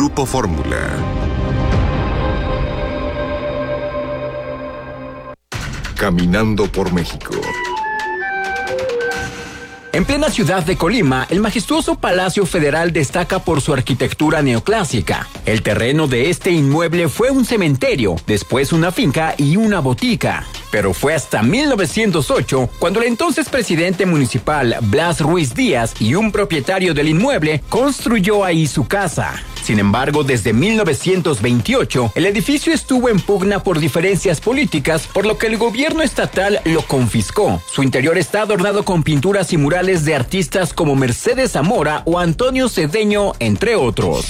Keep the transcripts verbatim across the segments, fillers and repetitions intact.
Grupo Fórmula. Caminando por México. En plena ciudad de Colima, el majestuoso Palacio Federal destaca por su arquitectura neoclásica. El terreno de este inmueble fue un cementerio, después una finca y una botica. Pero fue hasta mil novecientos ocho cuando el entonces presidente municipal Blas Ruiz Díaz y un propietario del inmueble construyó ahí su casa. Sin embargo, desde mil novecientos veintiocho, el edificio estuvo en pugna por diferencias políticas, por lo que el gobierno estatal lo confiscó. Su interior está adornado con pinturas y murales de artistas como Mercedes Zamora o Antonio Cedeño, entre otros.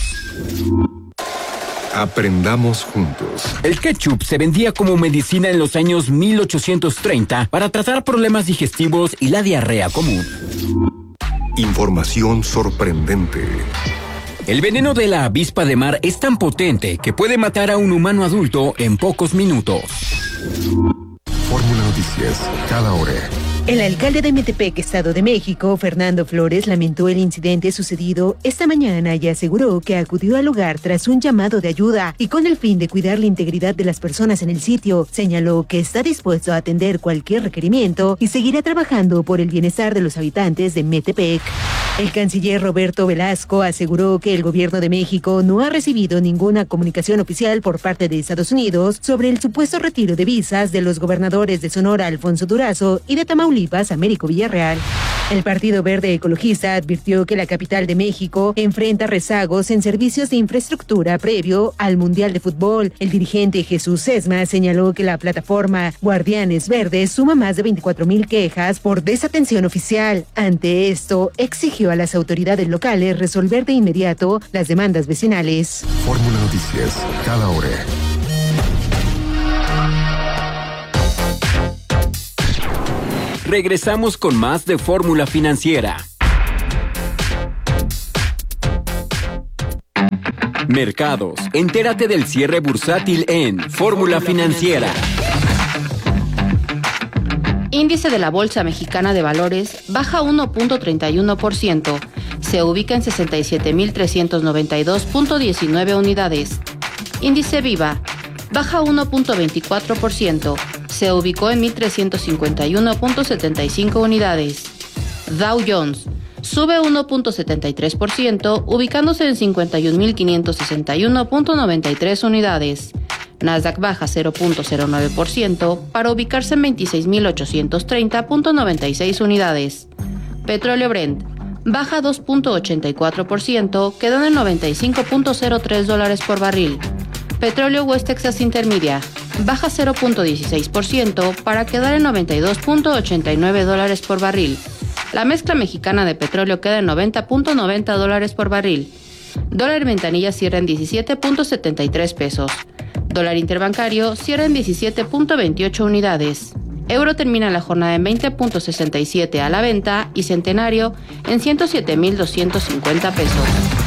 Aprendamos juntos. El ketchup se vendía como medicina en los años mil ochocientos treinta para tratar problemas digestivos y la diarrea común. Información sorprendente. El veneno de la avispa de mar es tan potente que puede matar a un humano adulto en pocos minutos. Fórmula Noticias, cada hora. El alcalde de Metepec, Estado de México, Fernando Flores, lamentó el incidente sucedido esta mañana y aseguró que acudió al lugar tras un llamado de ayuda y con el fin de cuidar la integridad de las personas en el sitio. Señaló que está dispuesto a atender cualquier requerimiento y seguirá trabajando por el bienestar de los habitantes de Metepec. El canciller Roberto Velasco aseguró que el gobierno de México no ha recibido ninguna comunicación oficial por parte de Estados Unidos sobre el supuesto retiro de visas de los gobernadores de Sonora, Alfonso Durazo, y de Tamaulipas, Américo Villarreal. El Partido Verde Ecologista advirtió que la capital de México enfrenta rezagos en servicios de infraestructura previo al Mundial de Fútbol. El dirigente Jesús Sesma señaló que la plataforma Guardianes Verdes suma más de veinticuatro mil quejas por desatención oficial. Ante esto, exigió a las autoridades locales resolver de inmediato las demandas vecinales. Fórmula Noticias, cada hora. Regresamos con más de Fórmula Financiera. Mercados. Entérate del cierre bursátil en Fórmula Financiera. Índice de la Bolsa Mexicana de Valores baja uno punto treinta y uno por ciento. Se ubica en sesenta y siete mil trescientos noventa y dos punto diecinueve unidades. Índice Viva baja uno punto veinticuatro por ciento. Se ubicó en mil trescientos cincuenta y uno punto setenta y cinco unidades. Dow Jones sube uno punto setenta y tres por ciento, ubicándose en cincuenta y un mil quinientos sesenta y uno punto noventa y tres unidades. Nasdaq baja cero punto cero nueve por ciento para ubicarse en veintiséis mil ochocientos treinta punto noventa y seis unidades. Petróleo Brent baja dos punto ochenta y cuatro por ciento, quedando en noventa y cinco punto cero tres dólares por barril. Petróleo West Texas Intermedia baja cero punto dieciséis por ciento para quedar en noventa y dos punto ochenta y nueve dólares por barril. La mezcla mexicana de petróleo queda en noventa punto noventa dólares por barril. Dólar ventanilla cierra en diecisiete punto setenta y tres pesos. Dólar interbancario cierra en diecisiete punto veintiocho unidades. Euro termina la jornada en veinte punto sesenta y siete a la venta y centenario en ciento siete mil doscientos cincuenta pesos.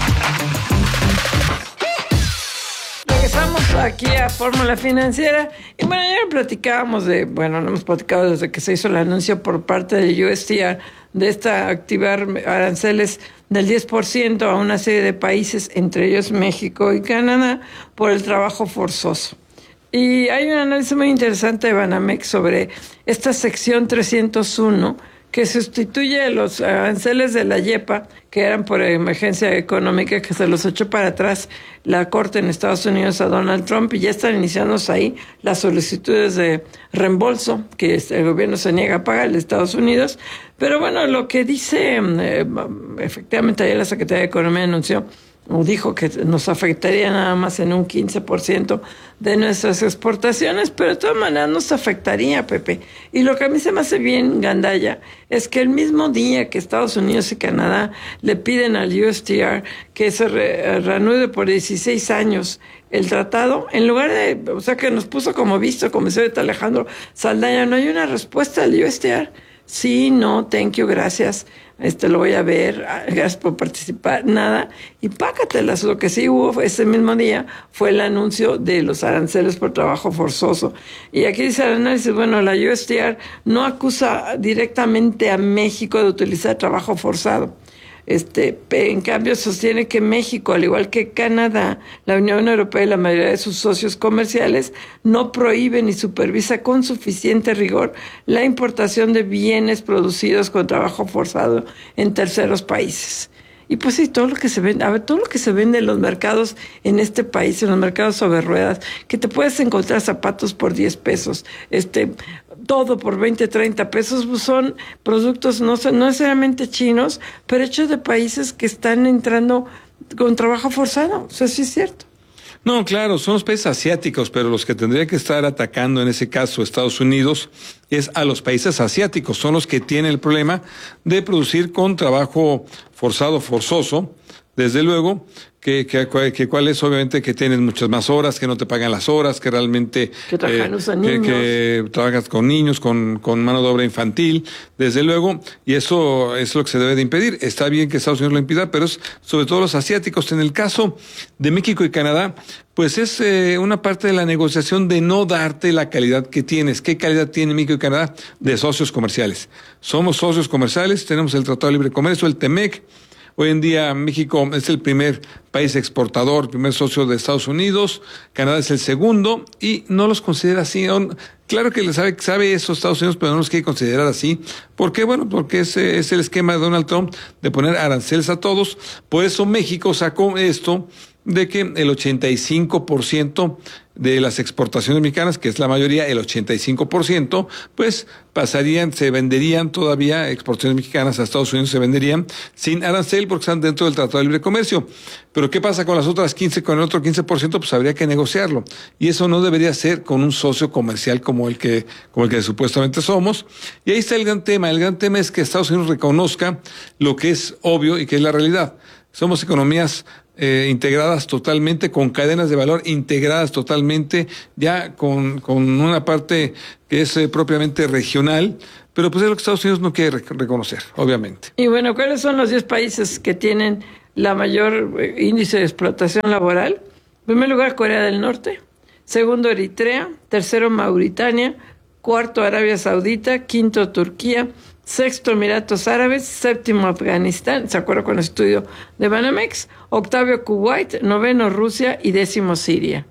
Regresamos aquí a Fórmula Financiera y bueno, ya platicábamos de, bueno, no hemos platicado desde que se hizo el anuncio por parte de U S T R de esta activar aranceles del diez por ciento a una serie de países, entre ellos México y Canadá, por el trabajo forzoso. Y hay un análisis muy interesante de Banamex sobre esta sección trescientos uno que sustituye los aranceles de la YEPA, que eran por emergencia económica, que se los echó para atrás la Corte en Estados Unidos a Donald Trump, y ya están iniciándose ahí las solicitudes de reembolso que el gobierno se niega a pagar en Estados Unidos. Pero bueno, lo que dice, eh, efectivamente ayer la Secretaría de Economía anunció, o dijo que nos afectaría nada más en un quince por ciento de nuestras exportaciones, pero de todas maneras nos afectaría, Pepe. Y lo que a mí se me hace bien gandalla es que el mismo día que Estados Unidos y Canadá le piden al U S T R que se re, reanude por dieciséis años el tratado, en lugar de, o sea, que nos puso como visto, como dice ahorita Alejandro Saldaña, no hay una respuesta del U S T R. Sí, no, thank you, gracias. Este lo voy a ver, gracias por participar, nada, y pácatelas. Lo que sí hubo ese mismo día fue el anuncio de los aranceles por trabajo forzoso. Y aquí dice el análisis, bueno, la U S T R no acusa directamente a México de utilizar trabajo forzado. Este, en cambio, sostiene que México, al igual que Canadá, la Unión Europea y la mayoría de sus socios comerciales no prohíbe ni supervisa con suficiente rigor la importación de bienes producidos con trabajo forzado en terceros países. Y pues sí, todo lo que se vende, a ver, todo lo que se vende en los mercados en este país, en los mercados sobre ruedas, que te puedes encontrar zapatos por diez pesos, este, todo por veinte, treinta pesos, pues son productos no, no necesariamente chinos, pero hechos de países que están entrando con trabajo forzado. O sea, sí es cierto. No, claro, son los países asiáticos, pero los que tendría que estar atacando en ese caso Estados Unidos es a los países asiáticos, son los que tienen el problema de producir con trabajo forzado, forzoso, desde luego, que, que, que cuál es obviamente que tienes muchas más horas, que no te pagan las horas, que realmente que, trabajan, eh, usan que, niños. que trabajas con niños, con, con mano de obra infantil, desde luego, y eso es lo que se debe de impedir. Está bien que Estados Unidos lo impida, pero es sobre todo los asiáticos. En el caso de México y Canadá, pues es eh, una parte de la negociación de no darte la calidad que tienes. ¿Qué calidad tiene México y Canadá? De socios comerciales. Somos socios comerciales, tenemos el Tratado de Libre Comercio, el TEMEC. Hoy en día México es el primer país exportador, primer socio de Estados Unidos, Canadá es el segundo y no los considera así. Claro que sabe, sabe eso Estados Unidos, pero no los quiere considerar así. ¿Por qué? Bueno, porque ese es el esquema de Donald Trump de poner aranceles a todos. Por eso México sacó esto de que el ochenta y cinco por ciento de las exportaciones mexicanas, que es la mayoría, el ochenta y cinco por ciento, pues pasarían, se venderían todavía, exportaciones mexicanas a Estados Unidos se venderían sin arancel porque están dentro del Tratado de Libre Comercio. Pero ¿qué pasa con las otras quince, con el otro quince por ciento? Pues habría que negociarlo. Y eso no debería ser con un socio comercial como el que, como el que supuestamente somos. Y ahí está el gran tema. El gran tema es que Estados Unidos reconozca lo que es obvio y que es la realidad. Somos economías Eh, integradas totalmente, con cadenas de valor integradas totalmente, ya con, con una parte que es eh, propiamente regional, pero pues es lo que Estados Unidos no quiere rec- reconocer, obviamente. Y bueno, ¿cuáles son los diez países que tienen la mayor eh, índice de explotación laboral? En primer lugar, Corea del Norte. Segundo, Eritrea. Tercero, Mauritania. Cuarto, Arabia Saudita. Quinto, Turquía. Sexto, Emiratos Árabes. Séptimo, Afganistán, ¿se acuerda con el estudio de Banamex? Octavio, Kuwait. Noveno, Rusia. Y décimo, Siria.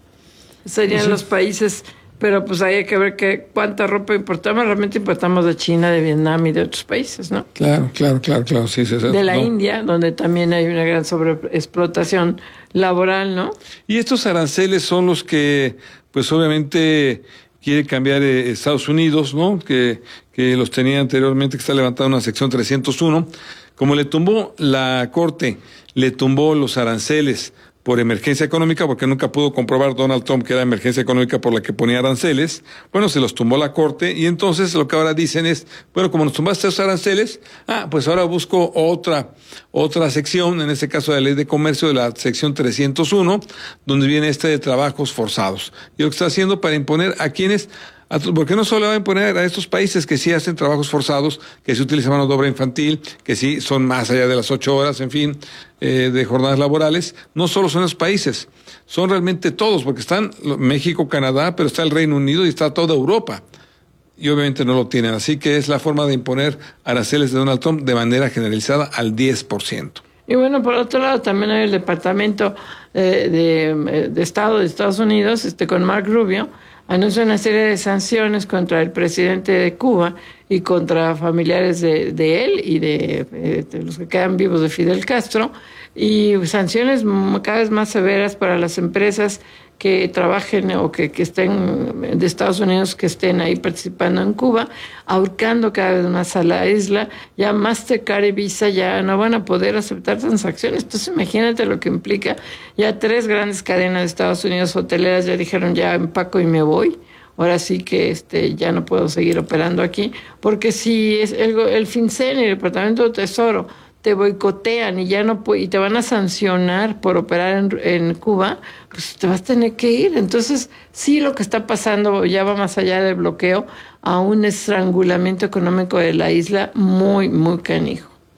Serían uh-huh. los países, pero pues ahí hay que ver que cuánta ropa importamos. Realmente importamos de China, de Vietnam y de otros países, ¿no? Claro, claro, claro, claro, sí, sí, sí. De la no. India, donde también hay una gran sobreexplotación laboral, ¿no? Y estos aranceles son los que, pues obviamente quiere cambiar eh, Estados Unidos, ¿no? Que, que los tenía anteriormente, que está levantada una sección trescientos uno. Como le tumbó la Corte, le tumbó los aranceles por emergencia económica, porque nunca pudo comprobar Donald Trump que era emergencia económica por la que ponía aranceles. Bueno, se los tumbó la Corte y entonces lo que ahora dicen es, bueno, como nos tumbaste esos aranceles, ah, pues ahora busco otra, otra sección, en este caso de la Ley de Comercio, de la sección trescientos uno, donde viene este de trabajos forzados. Y lo que está haciendo para imponer a quienes, a, porque no solo va a imponer a estos países que sí hacen trabajos forzados, que sí utilizan mano de obra infantil, que sí son más allá de las ocho horas, en fin, eh, de jornadas laborales, no solo son esos países, son realmente todos, porque están México, Canadá, pero está el Reino Unido y está toda Europa. Y obviamente no lo tienen, así que es la forma de imponer aranceles de Donald Trump de manera generalizada al diez por ciento. Y bueno, por otro lado, también hay el Departamento eh, de, de Estado de Estados Unidos, este con Mark Rubio, anuncia una serie de sanciones contra el presidente de Cuba y contra familiares de, de él y de, de los que quedan vivos de Fidel Castro, y sanciones cada vez más severas para las empresas que trabajen o que, que estén de Estados Unidos, que estén ahí participando en Cuba, ahorcando cada vez más a la isla. Ya Mastercard y Visa ya no van a poder aceptar transacciones. Entonces imagínate lo que implica. Ya tres grandes cadenas de Estados Unidos hoteleras ya dijeron, ya empaco y me voy. Ahora sí que este ya no puedo seguir operando aquí, porque si es el, el FinCEN y el Departamento de Tesoro te boicotean y ya no y te van a sancionar por operar en, en Cuba, pues te vas a tener que ir. Entonces, sí, lo que está pasando ya va más allá del bloqueo a un estrangulamiento económico de la isla muy, muy canijo.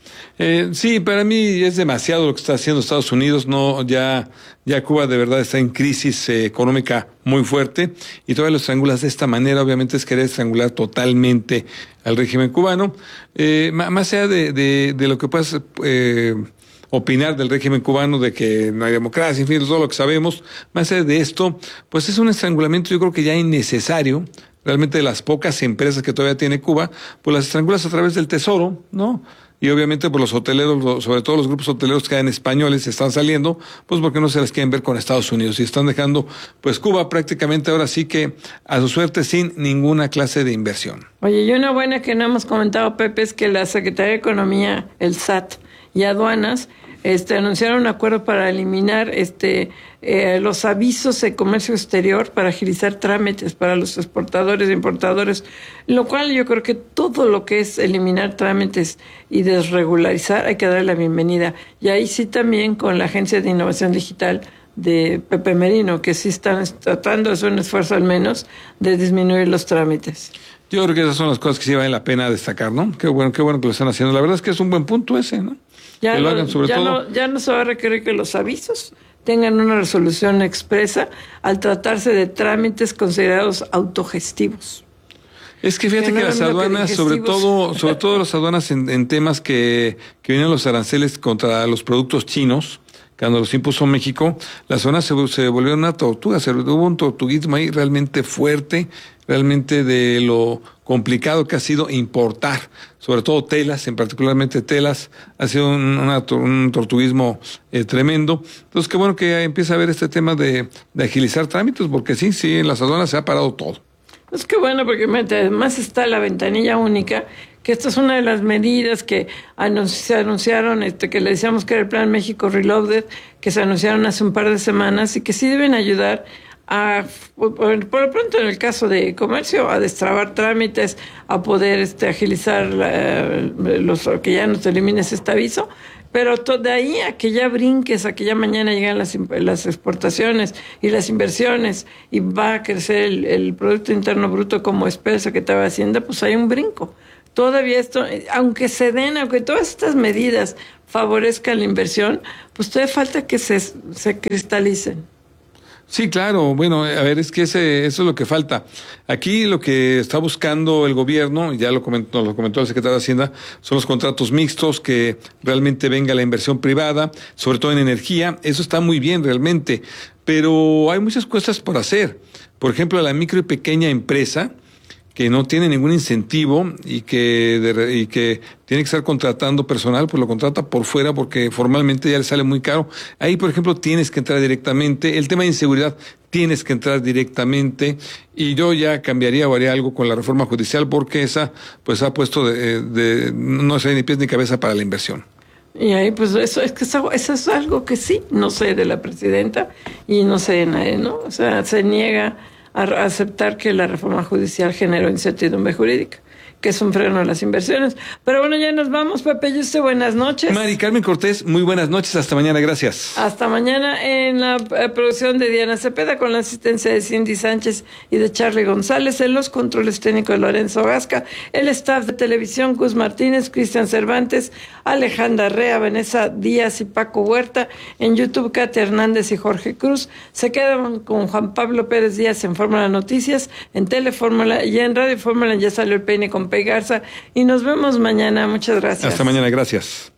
Eh, sí, para mí es demasiado lo que está haciendo Estados Unidos. No, ya, ya Cuba de verdad está en crisis eh, económica muy fuerte y todavía lo estrangulas de esta manera. Obviamente es querer estrangular totalmente al régimen cubano. Eh, más allá de, de, de lo que puedas eh, opinar del régimen cubano, de que no hay democracia, en fin, todo lo que sabemos, más allá de esto, pues es un estrangulamiento yo creo que ya innecesario. Realmente de las pocas empresas que todavía tiene Cuba, pues las estrangulas a través del Tesoro, ¿no? Y obviamente por los hoteleros, sobre todo los grupos hoteleros que hay en españoles, están saliendo, pues porque no se las quieren ver con Estados Unidos y están dejando, pues Cuba prácticamente ahora sí que a su suerte sin ninguna clase de inversión. Oye, y una buena que no hemos comentado, Pepe, es que la Secretaría de Economía, el S A T y Aduanas, este, anunciaron un acuerdo para eliminar este eh, los avisos de comercio exterior para agilizar trámites para los exportadores e importadores, lo cual yo creo que todo lo que es eliminar trámites y desregularizar hay que darle la bienvenida. Y ahí sí también con la Agencia de Innovación Digital de Pepe Merino, que sí están tratando de hacer un esfuerzo al menos de disminuir los trámites. Yo creo que esas son las cosas que sí vale la pena destacar, ¿no? Qué bueno, qué bueno que lo están haciendo. La verdad es que es un buen punto ese, ¿no? Ya, que lo no, hagan sobre ya, todo. no, ya no se va a requerir que los avisos tengan una resolución expresa al tratarse de trámites considerados autogestivos. Es que fíjate que, que no las aduanas, sobre todo, sobre todo las aduanas en, en temas que, que vienen los aranceles contra los productos chinos, cuando los impuso México, las aduanas se, se volvieron una tortuga, se hubo un tortuguismo ahí realmente fuerte, realmente de lo complicado que ha sido importar, sobre todo telas, en particularmente telas, ha sido un, una, un tortuguismo eh, tremendo. Entonces, qué bueno que empieza a haber este tema de, de agilizar trámites, porque sí, sí, en las aduanas se ha parado todo. Es que bueno, porque además está la ventanilla única, que esta es una de las medidas que anunci- se anunciaron, este, que le decíamos que era el Plan México Reloaded, que se anunciaron hace un par de semanas y que sí deben ayudar a, por, por lo pronto en el caso de comercio, a destrabar trámites, a poder este, agilizar la, los, que ya no te elimines este aviso. Pero to, de ahí a que ya brinques, a que ya mañana llegan las, las exportaciones y las inversiones y va a crecer el, el Producto Interno Bruto como espera el Secretario de Hacienda, pues hay un brinco. Todavía esto, aunque se den, aunque todas estas medidas favorezcan la inversión, pues todavía falta que se, se cristalicen. Sí, claro. Bueno, a ver, es que ese, eso es lo que falta. Aquí lo que está buscando el gobierno, ya lo comentó, lo comentó el secretario de Hacienda, son los contratos mixtos, que realmente venga la inversión privada, sobre todo en energía. Eso está muy bien realmente, pero hay muchas cosas por hacer. Por ejemplo, la micro y pequeña empresa, que no tiene ningún incentivo y que de, y que tiene que estar contratando personal, pues lo contrata por fuera porque formalmente ya le sale muy caro. Ahí, por ejemplo, tienes que entrar directamente. El tema de inseguridad, tienes que entrar directamente. Y yo ya cambiaría o haría algo con la reforma judicial porque esa pues ha puesto de, de no sé ni pies ni cabeza para la inversión. Y ahí pues eso es que eso, eso es algo que sí, no sé de la presidenta y no sé de nadie, ¿no? O sea, se niega a aceptar que la reforma judicial generó incertidumbre jurídica, que es un freno a las inversiones. Pero bueno, ya nos vamos, Pepe y usted, buenas noches. Mari Carmen Cortés, muy buenas noches, hasta mañana, gracias. Hasta mañana en la eh, producción de Diana Cepeda, con la asistencia de Cindy Sánchez y de Charlie González, en los controles técnicos de Lorenzo Gasca, el staff de televisión, Gus Martínez, Cristian Cervantes, Alejandra Rea, Vanessa Díaz y Paco Huerta, en YouTube, Katia Hernández y Jorge Cruz. Se quedan con Juan Pablo Pérez Díaz en Fórmula Noticias, en Telefórmula y en Radio Fórmula ya salió el peine con Garza, y nos vemos mañana. Muchas gracias. Hasta mañana, gracias.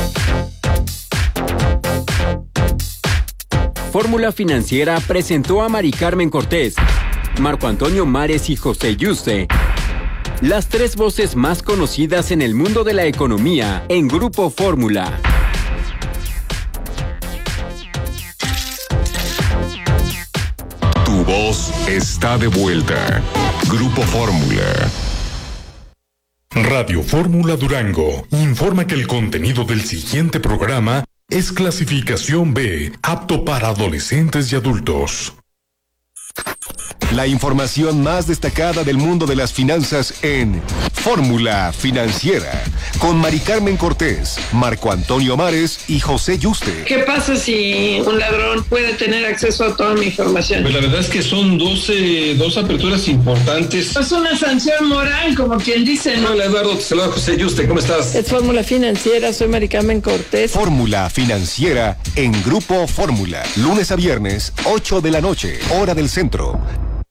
Fórmula Financiera presentó a Mari Carmen Cortés, Marco Antonio Mares y José Yuste, las tres voces más conocidas en el mundo de la economía en Grupo Fórmula. Tu voz está de vuelta. Grupo Fórmula. Radio Fórmula Durango informa que el contenido del siguiente programa es clasificación B, apto para adolescentes y adultos. La información más destacada del mundo de las finanzas en Fórmula Financiera, con Mari Carmen Cortés, Marco Antonio Mares y José Yuste. ¿Qué pasa si un ladrón puede tener acceso a toda mi información? Pues la verdad es que son doce, dos aperturas importantes. Es una sanción moral, como quien dice, ¿no? Hola Eduardo, te saluda José Yuste, ¿cómo estás? Es Fórmula Financiera, soy Mari Carmen Cortés. Fórmula Financiera en Grupo Fórmula, lunes a viernes, ocho de la noche, hora del centro.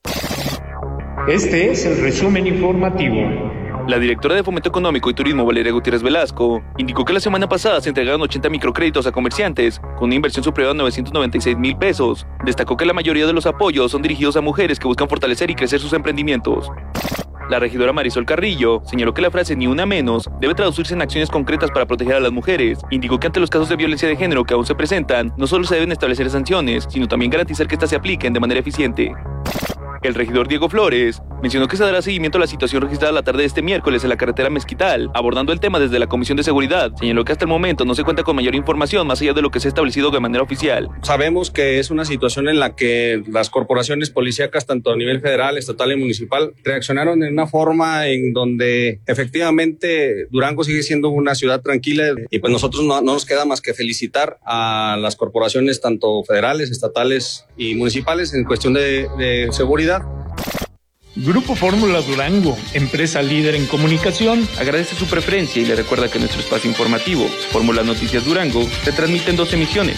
Este es el resumen informativo. La directora de Fomento Económico y Turismo, Valeria Gutiérrez Velasco, indicó que la semana pasada se entregaron ochenta microcréditos a comerciantes, con una inversión superior a novecientos noventa y seis mil pesos. Destacó que la mayoría de los apoyos son dirigidos a mujeres que buscan fortalecer y crecer sus emprendimientos. La regidora Marisol Carrillo señaló que la frase "ni una menos" debe traducirse en acciones concretas para proteger a las mujeres. Indicó que ante los casos de violencia de género que aún se presentan, no solo se deben establecer sanciones, sino también garantizar que éstas se apliquen de manera eficiente. El regidor Diego Flores mencionó que se dará seguimiento a la situación registrada la tarde de este miércoles en la carretera Mezquital, abordando el tema desde la Comisión de Seguridad. Señaló que hasta el momento no se cuenta con mayor información más allá de lo que se ha establecido de manera oficial. Sabemos que es una situación en la que las corporaciones policíacas, tanto a nivel federal, estatal y municipal, reaccionaron en una forma en donde efectivamente Durango sigue siendo una ciudad tranquila, y pues nosotros no, no nos queda más que felicitar a las corporaciones tanto federales, estatales y municipales en cuestión de, de seguridad. Grupo Fórmula Durango, empresa líder en comunicación, agradece su preferencia y le recuerda que nuestro espacio informativo, Fórmula Noticias Durango, se transmite en dos emisiones.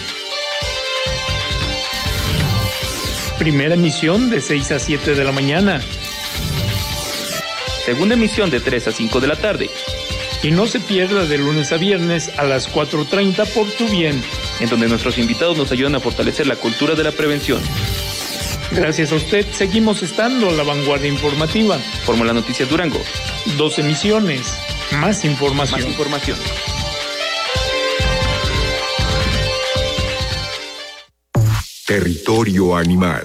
Primera emisión de seis a siete de la mañana. Segunda emisión de tres a cinco de la tarde. Y no se pierda de lunes a viernes a las cuatro treinta por Tu Bien, en donde nuestros invitados nos ayudan a fortalecer la cultura de la prevención. Gracias a usted, seguimos estando a la vanguardia informativa. Fórmula Noticias Durango. Dos emisiones, más información. Más información. Territorio animal.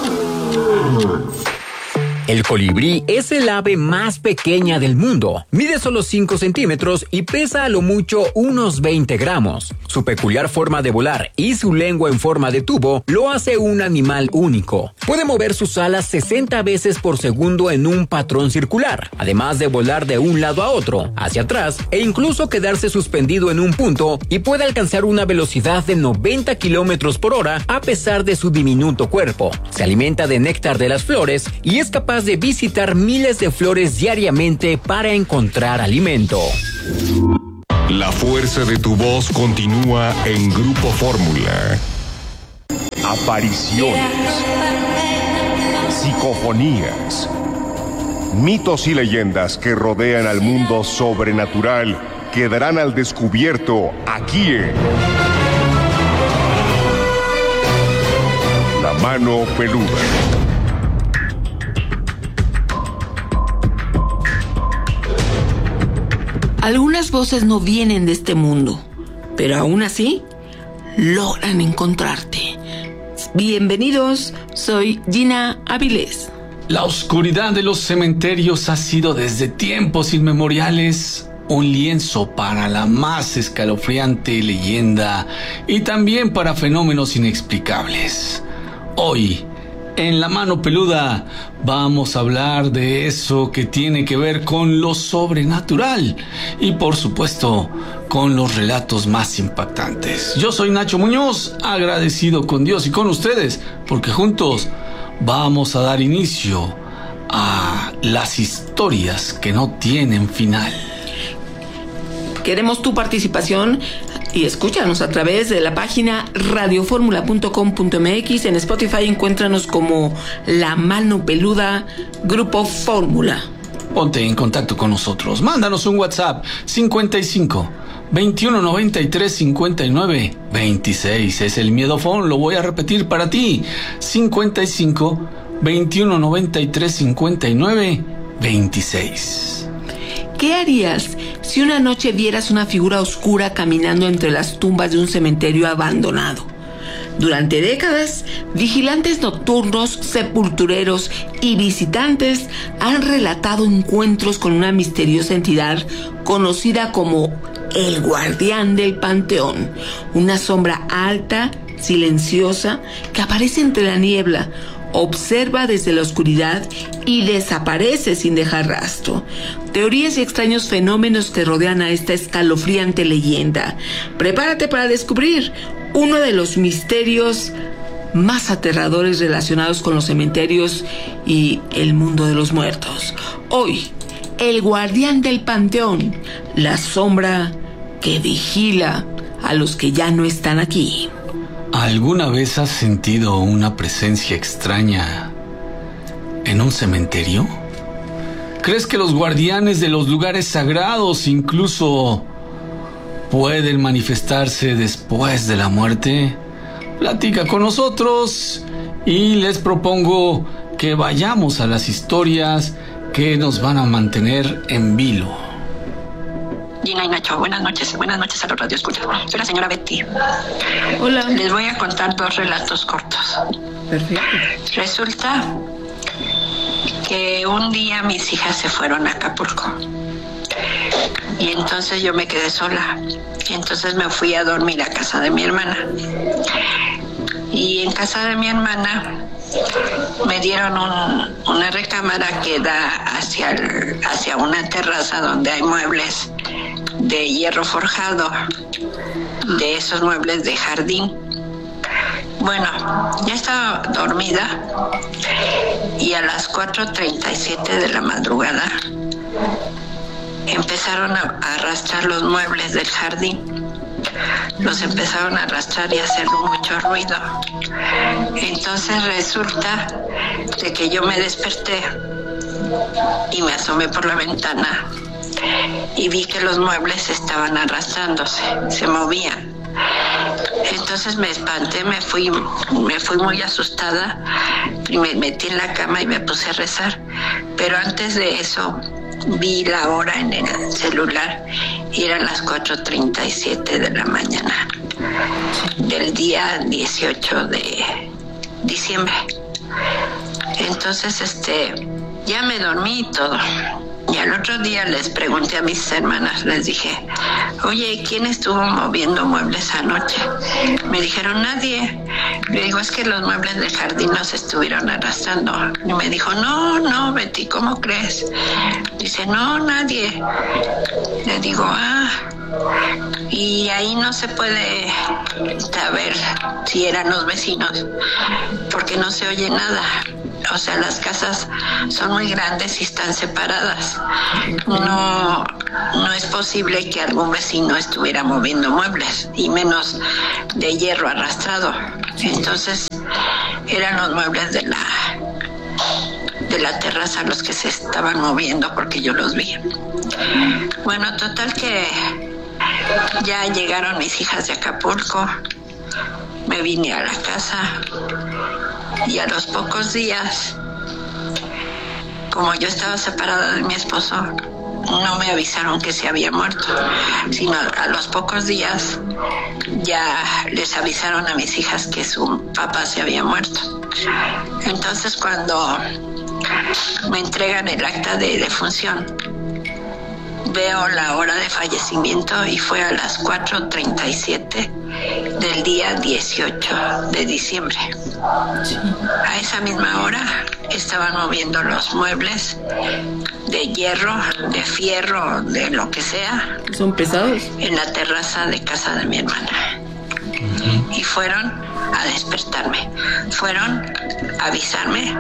El colibrí es el ave más pequeña del mundo. Mide solo cinco centímetros y pesa a lo mucho unos veinte gramos. Su peculiar forma de volar y su lengua en forma de tubo lo hace un animal único. Puede mover sus alas sesenta veces por segundo en un patrón circular, además de volar de un lado a otro, hacia atrás e incluso quedarse suspendido en un punto, y puede alcanzar una velocidad de noventa kilómetros por hora a pesar de su diminuto cuerpo. Se alimenta de néctar de las flores y es capaz de visitar miles de flores diariamente para encontrar alimento. La fuerza de tu voz continúa en Grupo Fórmula. Apariciones, psicofonías, mitos y leyendas que rodean al mundo sobrenatural quedarán al descubierto aquí en La Mano Peluda. Algunas voces no vienen de este mundo, pero aún así logran encontrarte. Bienvenidos, soy Gina Avilés. La oscuridad de los cementerios ha sido desde tiempos inmemoriales un lienzo para la más escalofriante leyenda y también para fenómenos inexplicables. Hoy, en La Mano Peluda, vamos a hablar de eso que tiene que ver con lo sobrenatural y, por supuesto, con los relatos más impactantes. Yo soy Nacho Muñoz, agradecido con Dios y con ustedes, porque juntos vamos a dar inicio a las historias que no tienen final. Queremos tu participación y escúchanos a través de la página radio fórmula punto com punto m x. En Spotify encuéntranos como La Mano Peluda, Grupo Fórmula. Ponte en contacto con nosotros. Mándanos un WhatsApp cincuenta y cinco, veintiuno noventa y tres, cincuenta y nueve, veintiséis. Es el miedofón, lo voy a repetir para ti. cincuenta y cinco, veintiuno noventa y tres, cincuenta y nueve, veintiséis. ¿Qué harías si una noche vieras una figura oscura caminando entre las tumbas de un cementerio abandonado? Durante décadas, vigilantes nocturnos, sepultureros y visitantes han relatado encuentros con una misteriosa entidad conocida como el Guardián del Panteón, una sombra alta, silenciosa, que aparece entre la niebla, observa desde la oscuridad y desaparece sin dejar rastro. Teorías y extraños fenómenos que rodean a esta escalofriante leyenda. Prepárate para descubrir uno de los misterios más aterradores relacionados con los cementerios y el mundo de los muertos. Hoy, el guardián del panteón, la sombra que vigila a los que ya no están aquí. ¿Alguna vez has sentido una presencia extraña en un cementerio? ¿Crees que los guardianes de los lugares sagrados incluso pueden manifestarse después de la muerte? Platica con nosotros y les propongo que vayamos a las historias que nos van a mantener en vilo. Gina y Nacho, buenas noches, buenas noches a los radioescuchas. Soy la señora Betty. Hola. Les voy a contar dos relatos cortos. Perfecto. Resulta que un día mis hijas se fueron a Acapulco y entonces yo me quedé sola y entonces me fui a dormir a casa de mi hermana. Y en casa de mi hermana me dieron un, una recámara que da hacia, el, hacia una terraza donde hay muebles de hierro forjado, de esos muebles de jardín. Bueno, ya estaba dormida y a las cuatro treinta y siete de la madrugada empezaron a arrastrar los muebles del jardín. Los empezaron a arrastrar y a hacer mucho ruido. Entonces resulta de que yo me desperté y me asomé por la ventana y vi que los muebles estaban arrastrándose, se movían. Entonces me espanté, me fui, me fui muy asustada y me metí en la cama y me puse a rezar. Pero antes de eso vi la hora en el celular y eran las cuatro treinta y siete de la mañana del día dieciocho de diciembre. Entonces este ya me dormí y todo. Y al otro día les pregunté a mis hermanas, les dije, oye, ¿quién estuvo moviendo muebles anoche? Me dijeron, nadie. Le digo, es que los muebles del jardín nos estuvieron arrastrando. Y me dijo, no, no, Betty, ¿cómo crees? Dice, no, nadie. Le digo, ah, y ahí no se puede saber si eran los vecinos, porque no se oye nada. O sea, las casas son muy grandes y están separadas. No, no es posible que algún vecino estuviera moviendo muebles, y menos de hierro arrastrado. Entonces, eran los muebles de la, de la terraza los que se estaban moviendo, porque yo los vi. Bueno, total que ya llegaron mis hijas de Acapulco. Me vine a la casa y a los pocos días, como yo estaba separada de mi esposo, no me avisaron que se había muerto, sino a los pocos días ya les avisaron a mis hijas que su papá se había muerto. Entonces cuando me entregan el acta de defunción, veo la hora de fallecimiento y fue a las cuatro treinta y siete del día dieciocho de diciembre. Sí. A esa misma hora estaban moviendo los muebles de hierro, de fierro, de lo que sea. ¿Son pesados? En la terraza de casa de mi hermana. Uh-huh. Y fueron a despertarme. Fueron a avisarme.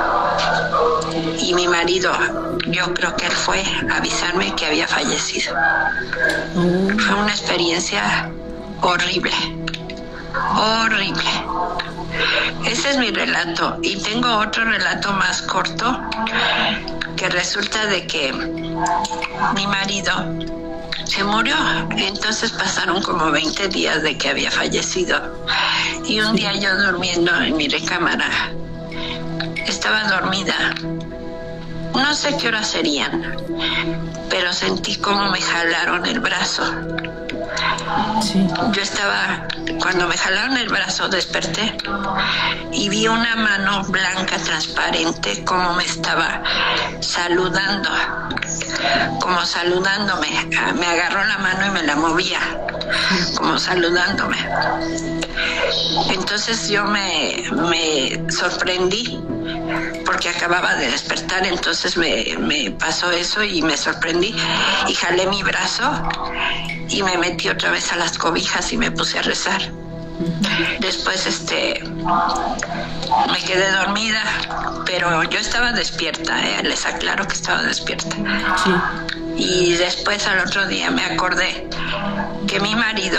Y mi marido, yo creo que él fue a avisarme que había fallecido. Uh-huh. Fue una experiencia horrible. Horrible. Ese es mi relato. Y tengo otro relato más corto, que resulta de que mi marido se murió. Entonces pasaron como veinte días de que había fallecido. Y un día yo durmiendo en mi recámara, estaba dormida. No sé qué horas serían, pero sentí como me jalaron el brazo. Sí. Yo estaba, cuando me jalaron el brazo, desperté y vi una mano blanca transparente como me estaba saludando, como saludándome. Me agarró la mano y me la movía, como saludándome. Entonces entonces yo me, me sorprendí porque acababa de despertar, entonces me, me pasó eso y me sorprendí y jalé mi brazo y me metí otra vez a las cobijas y me puse a rezar. Después este me quedé dormida, pero yo estaba despierta, ¿eh? Les aclaro que estaba despierta. Sí. Y después al otro día me acordé que mi marido,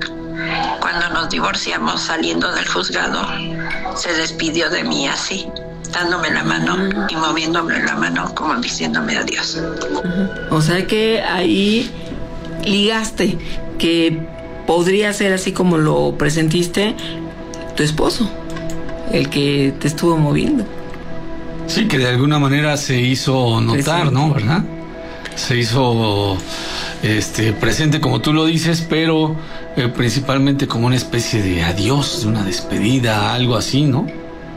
cuando nos divorciamos saliendo del juzgado, se despidió de mí así, dándome la mano y moviéndome la mano como diciéndome adiós. O sea que ahí ligaste que podría ser así como lo presentiste tu esposo, el que te estuvo moviendo. Sí, que de alguna manera se hizo notar, presente. ¿No? ¿Verdad? Se hizo este, presente, como tú lo dices, pero eh, principalmente como una especie de adiós, de una despedida, algo así, ¿no?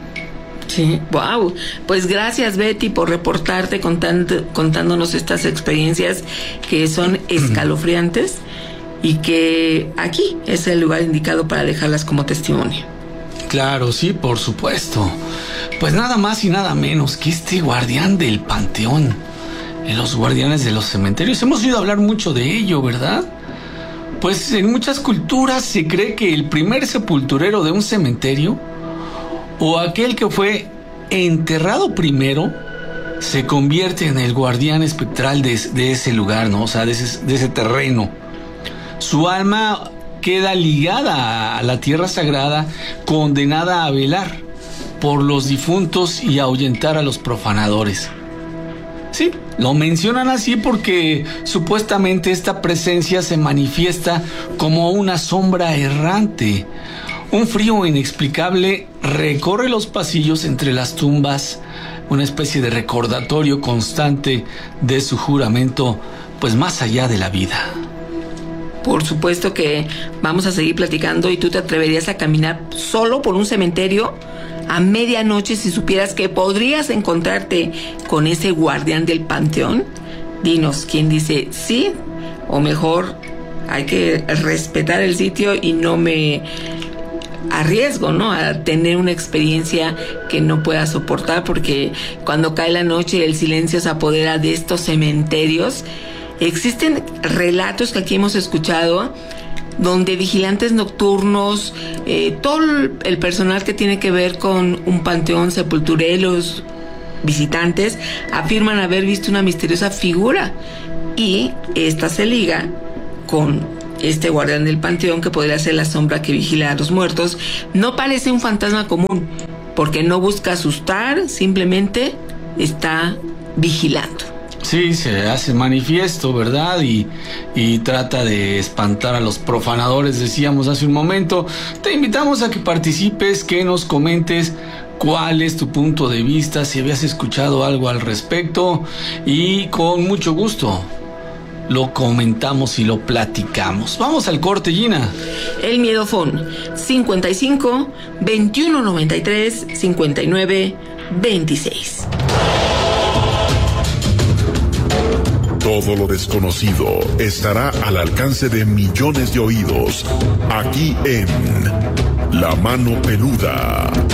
Sí, wow. Pues gracias, Betty, por reportarte contando, contándonos estas experiencias que son escalofriantes y que aquí es el lugar indicado para dejarlas como testimonio. Claro, sí, por supuesto. Pues nada más y nada menos que este guardián del panteón, en los guardianes de los cementerios. Hemos oído hablar mucho de ello, ¿verdad? Pues en muchas culturas se cree que el primer sepulturero de un cementerio, o aquel que fue enterrado primero, se convierte en el guardián espectral de, de ese lugar, ¿no? O sea, de ese, de ese terreno. Su alma queda ligada a la tierra sagrada, condenada a velar por los difuntos y a ahuyentar a los profanadores. Sí, lo mencionan así porque supuestamente esta presencia se manifiesta como una sombra errante. Un frío inexplicable recorre los pasillos entre las tumbas, una especie de recordatorio constante de su juramento, pues más allá de la vida. Por supuesto que vamos a seguir platicando. ¿Y tú te atreverías a caminar solo por un cementerio a medianoche si supieras que podrías encontrarte con ese guardián del panteón? Dinos quién dice sí, o mejor hay que respetar el sitio y no me arriesgo, ¿no?, a tener una experiencia que no pueda soportar, porque cuando cae la noche y el silencio se apodera de estos cementerios. Existen relatos que aquí hemos escuchado donde vigilantes nocturnos, eh, todo el personal que tiene que ver con un panteón, sepultureros, visitantes, afirman haber visto una misteriosa figura, y esta se liga con este guardián del panteón, que podría ser la sombra que vigila a los muertos. No parece un fantasma común, porque no busca asustar, simplemente está vigilando. Sí, se hace manifiesto, ¿verdad? Y, y trata de espantar a los profanadores, decíamos hace un momento. Te invitamos a que participes, que nos comentes cuál es tu punto de vista, si habías escuchado algo al respecto, y con mucho gusto lo comentamos y lo platicamos. Vamos al corte, Gina. El miedofón cincuenta y cinco, veintiuno noventa y tres, cincuenta y nueve, veintiséis. Todo lo desconocido estará al alcance de millones de oídos, aquí en La Mano Peluda.